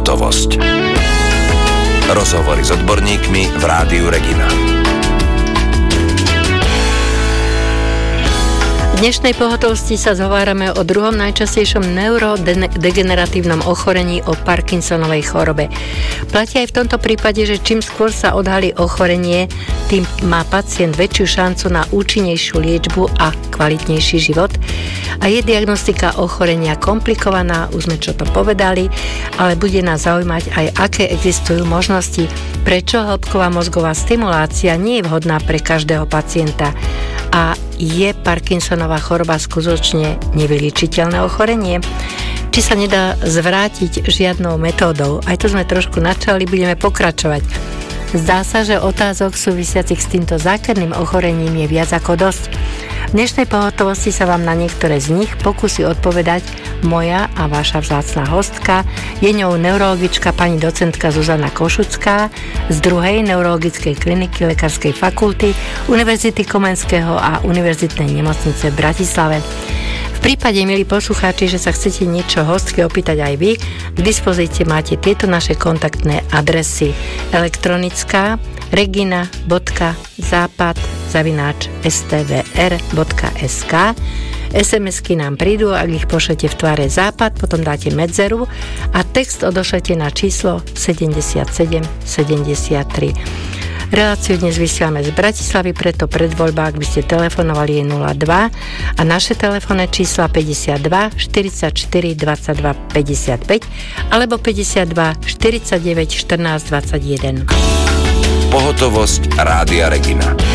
Pohotovosť. Rozhovory s odborníkmi v Rádiu Regina. V dnešnej pohotovosti sa zhovárame o druhom najčastejšom neurodegeneratívnom ochorení, o Parkinsonovej chorobe. Platí aj v tomto prípade, že čím skôr sa odhalí ochorenie, tým má pacient väčšiu šancu na účinnejšiu liečbu a kvalitnejší život. A je diagnostika ochorenia komplikovaná, už sme čo to povedali, ale bude nás zaujímať aj, aké existujú možnosti, prečo hĺbková mozgová stimulácia nie je vhodná pre každého pacienta. A je Parkinsonova choroba skutočne nevyliečiteľné ochorenie? Či sa nedá zvrátiť žiadnou metódou? Aj to sme trošku načali, budeme pokračovať. Zdá sa, že otázok súvisiacich s týmto zákerným ochorením je viac ako dosť. V dnešnej pohotovosti sa vám na niektoré z nich pokúsi odpovedať moja a vaša vzácna hostka. Je ňou neurologička pani docentka Zuzana Košucká z 2. neurologickej kliniky Lekárskej fakulty Univerzity Komenského a Univerzitnej nemocnice v Bratislave. V prípade, milí poslucháči, že sa chcete niečo hostky opýtať aj vy, k dispozícii máte tieto naše kontaktné adresy: elektronická regina.zapad@stvr.sk. SMS-ky nám prídu, ak ich pošlete v tvare západ, potom dáte medzeru a text odošlete na číslo 7773. Reláciu dnes vysielame z Bratislavy, preto predvoľba, ak by ste telefonovali, je 02 a naše telefónne čísla 52 44 22 55 alebo 52 49 14 21. Pohotovosť Rádia Regina.